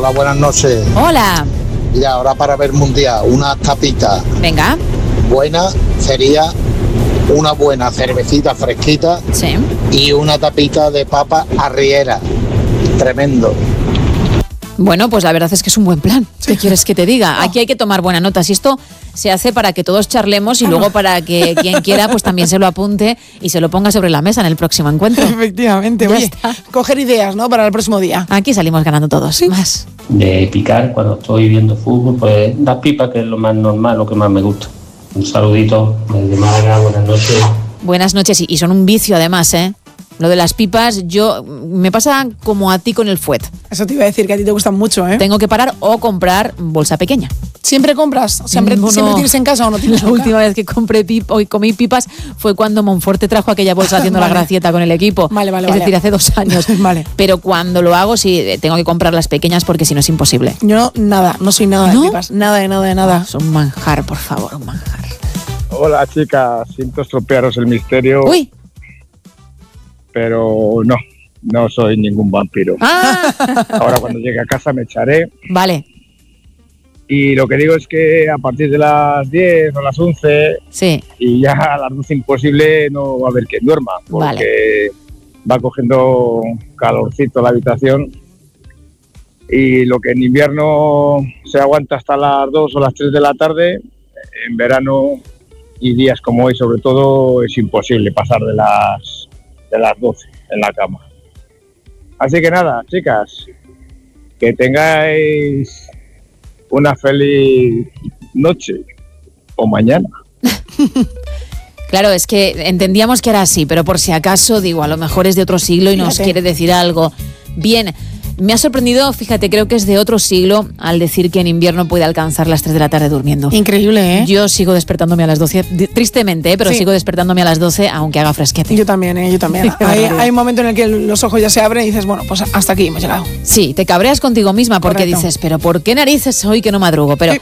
Hola, buenas noches. Hola. Mira, ahora para ver mundial, una tapita Venga. buena sería una buena cervecita fresquita Sí. y una tapita de papa arriera. Tremendo. Bueno, pues la verdad es que es un buen plan. ¿Qué quieres que te diga? Aquí hay que tomar buena nota. Si esto se hace para que todos charlemos y luego para que quien quiera pues también se lo apunte y se lo ponga sobre la mesa en el próximo encuentro. Efectivamente. Ya Oye, está. coger ideas, ¿no? Para el próximo día. Aquí salimos ganando todos. Más. De picar cuando estoy viendo fútbol, pues das pipa, que es lo más normal, lo que más me gusta. Un saludito desde Málaga, buenas noches. Buenas noches y son un vicio además, ¿eh? Lo de las pipas, me pasa como a ti con el fuet. Eso te iba a decir, que a ti te gustan mucho, ¿eh? Tengo que parar o comprar bolsa pequeña. ¿Siempre compras? ¿Siempre tienes en casa o no tienes? La última vez que comí pipas fue cuando Monforte trajo aquella bolsa haciendo la gracieta con el equipo. Vale. Es decir, hace 2 años. Vale. Pero cuando lo hago sí tengo que comprar las pequeñas porque si no es imposible. Yo no soy nada ¿No? de pipas. Nada de nada. Es un manjar, por favor, un manjar. Hola chicas, siento estropearos el misterio, ¡Uy! pero no soy ningún vampiro. ¡Ah! Ahora cuando llegue a casa me echaré. Vale, Y lo que digo es que a partir de las 10 o las 11 sí. y ya a las 12 imposible no va a haber quien duerma, porque va cogiendo calorcito la habitación. Y lo que en invierno se aguanta hasta las 2 o las 3 de la tarde, en verano y días como hoy sobre todo es imposible pasar de las 12 en la cama. Así que nada, chicas, que tengáis una feliz noche o mañana. Claro, es que entendíamos que era así, pero por si acaso, digo, a lo mejor es de otro siglo y nos quiere decir algo. Bien, me ha sorprendido, fíjate, creo que es de otro siglo al decir que en invierno puede alcanzar las 3 de la tarde durmiendo. Increíble, ¿eh? Yo sigo despertándome a las 12, tristemente, pero Sí. sigo despertándome a las 12 aunque haga fresquete. Yo también. Hay un momento en el que los ojos ya se abren y dices, bueno, pues hasta aquí hemos llegado. Sí, te cabreas contigo misma porque Correcto. dices, pero ¿por qué narices hoy que no madrugo? Pero